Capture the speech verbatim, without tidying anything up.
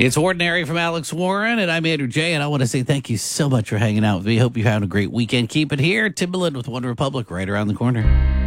It's Ordinary from Alex Warren, and I'm Andrew J., and I want to say thank you so much for hanging out with me. Hope you had a great weekend. Keep it here. Timbaland with One Republic right around the corner.